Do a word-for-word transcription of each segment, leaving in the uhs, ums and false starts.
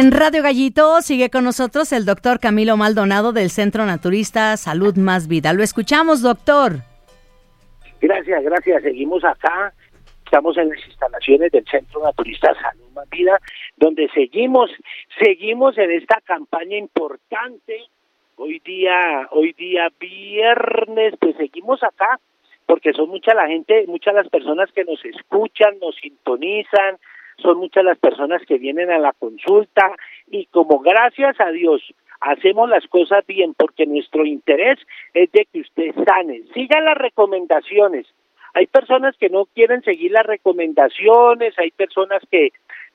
En Radio Gallito sigue con nosotros el doctor Camilo Maldonado del Centro Naturista Salud Más Vida. Lo escuchamos, doctor. Gracias, gracias. Seguimos acá. Estamos en las instalaciones del Centro Naturista Salud Más Vida, donde seguimos, seguimos en esta campaña importante. Hoy día, hoy día viernes, pues seguimos acá, porque son mucha la gente, muchas las personas que nos escuchan, nos sintonizan, son muchas las personas que vienen a la consulta, y como gracias a Dios hacemos las cosas bien, porque nuestro interés es de que usted sane. Sigan las recomendaciones. Hay personas que no quieren seguir las recomendaciones, hay personas que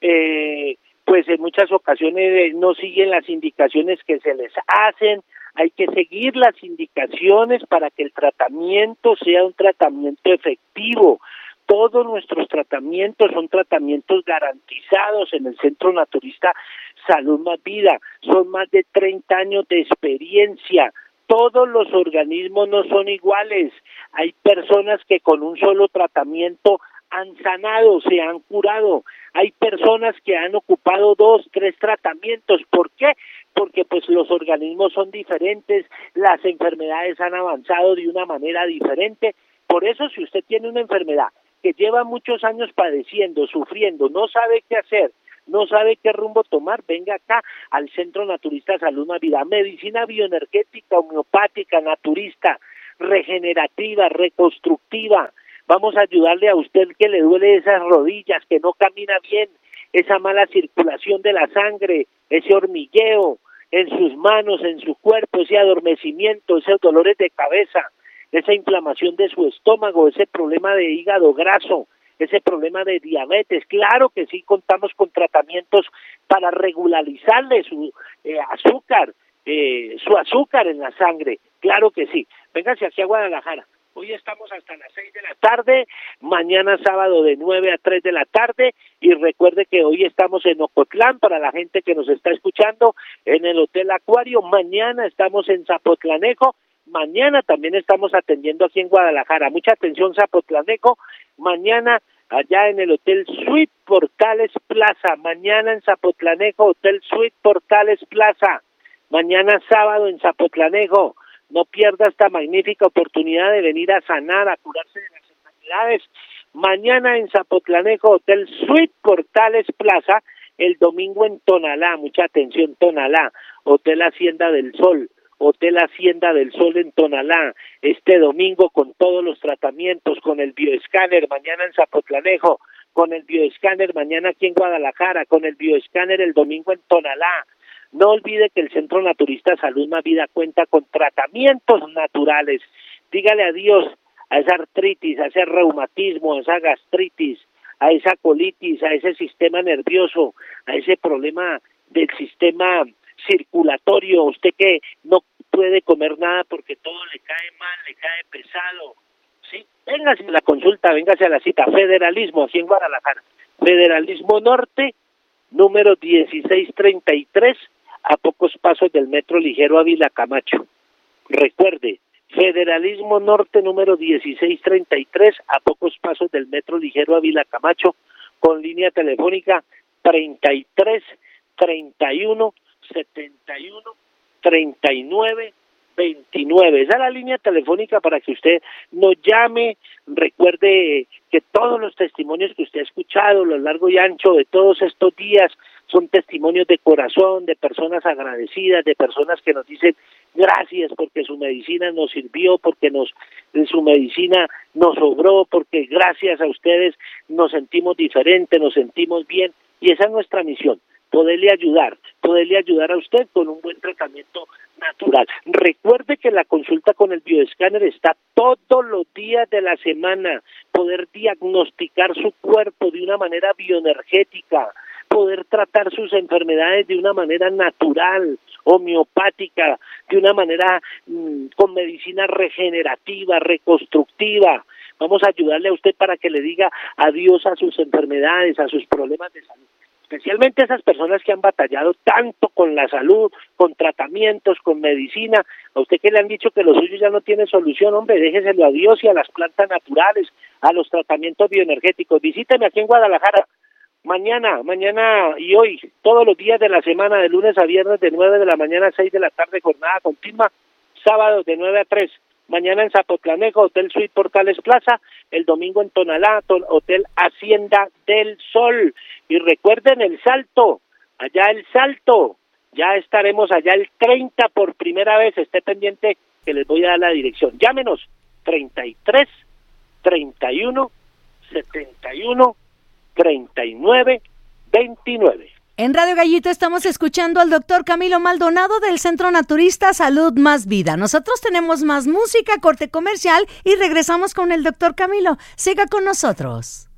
eh, pues en muchas ocasiones no siguen las indicaciones que se les hacen. Hay que seguir las indicaciones para que el tratamiento sea un tratamiento efectivo. Todos nuestros tratamientos son tratamientos garantizados en el Centro Naturista Salud Más Vida. Son más de treinta años de experiencia. Todos los organismos no son iguales. Hay personas que con un solo tratamiento han sanado, se han curado. Hay personas que han ocupado dos, tres tratamientos. ¿Por qué? Porque pues los organismos son diferentes, las enfermedades han avanzado de una manera diferente. Por eso, si usted tiene una enfermedad que lleva muchos años padeciendo, sufriendo, no sabe qué hacer, no sabe qué rumbo tomar, venga acá al Centro Naturista Salud Más Vida. Medicina bioenergética, homeopática, naturista, regenerativa, reconstructiva. Vamos a ayudarle a usted que le duele esas rodillas, que no camina bien, esa mala circulación de la sangre, ese hormigueo en sus manos, en su cuerpo, ese adormecimiento, esos dolores de cabeza, esa inflamación de su estómago, ese problema de hígado graso, ese problema de diabetes. Claro que sí, contamos con tratamientos para regularizarle su eh, azúcar, eh, su azúcar en la sangre. Claro que sí. Véngase aquí a Guadalajara. Hoy estamos hasta las seis de la tarde, mañana sábado de nueve a tres de la tarde, y recuerde que hoy estamos en Ocotlán, para la gente que nos está escuchando, en el Hotel Acuario. Mañana estamos en Zapotlanejo, mañana también estamos atendiendo aquí en Guadalajara. Mucha atención, Zapotlanejo, mañana allá en el Hotel Suite Portales Plaza, mañana en Zapotlanejo, Hotel Suite Portales Plaza, mañana sábado en Zapotlanejo. No pierda esta magnífica oportunidad de venir a sanar, a curarse de las enfermedades. Mañana en Zapotlanejo, Hotel Suite Portales Plaza, el domingo en Tonalá, mucha atención, Tonalá, Hotel Hacienda del Sol, Hotel Hacienda del Sol en Tonalá, este domingo con todos los tratamientos, con el bioescáner, mañana en Zapotlanejo, con el bioescáner, mañana aquí en Guadalajara, con el bioescáner el domingo en Tonalá. No olvide que el Centro Naturista Salud Más Vida cuenta con tratamientos naturales. Dígale adiós a esa artritis, a ese reumatismo, a esa gastritis, a esa colitis, a ese sistema nervioso, a ese problema del sistema circulatorio. Usted que no puede comer nada porque todo le cae mal, le cae pesado. Sí, véngase a la consulta, véngase a la cita. Federalismo, aquí en Guadalajara. Federalismo Norte, número dieciséis treinta y tres, a pocos pasos del Metro Ligero Ávila Camacho. Recuerde, Federalismo Norte número dieciséis treinta y tres, a pocos pasos del Metro Ligero Ávila Camacho, con línea telefónica treinta y tres, treinta y uno, setenta y uno, treinta y nueve, veintinueve. Esa es la línea telefónica para que usted nos llame. Recuerde que todos los testimonios que usted ha escuchado a lo largo y ancho de todos estos días son testimonios de corazón, de personas agradecidas, de personas que nos dicen gracias porque su medicina nos sirvió, porque nos su medicina nos sobró, porque gracias a ustedes nos sentimos diferentes, nos sentimos bien, y esa es nuestra misión, poderle ayudar, poderle ayudar a usted con un buen tratamiento natural. Recuerde que la consulta con el bioescáner está todos los días de la semana, poder diagnosticar su cuerpo de una manera bioenergética, poder tratar sus enfermedades de una manera natural, homeopática, de una manera mmm, con medicina regenerativa, reconstructiva. Vamos a ayudarle a usted para que le diga adiós a sus enfermedades, a sus problemas de salud. Especialmente esas personas que han batallado tanto con la salud, con tratamientos, con medicina. A usted que le han dicho que lo suyo ya no tiene solución, hombre, déjeselo a Dios y a las plantas naturales, a los tratamientos bioenergéticos. Visíteme aquí en Guadalajara. mañana, mañana y hoy, todos los días de la semana, de lunes a viernes, de nueve de la mañana a seis de la tarde, jornada continua, sábado de nueve a tres, mañana en Zapotlanejo, Hotel Suite Portales Plaza, el domingo en Tonalá, Hotel Hacienda del Sol, y recuerden el Salto, allá el Salto, ya estaremos allá el treinta por primera vez, esté pendiente que les voy a dar la dirección, llámenos, treinta y tres, treinta y uno, setenta y uno, treinta y nueve, veintinueve. En Radio Gallito estamos escuchando al doctor Camilo Maldonado del Centro Naturista Salud Más Vida. Nosotros tenemos más música, corte comercial y regresamos con el doctor Camilo. Siga con nosotros.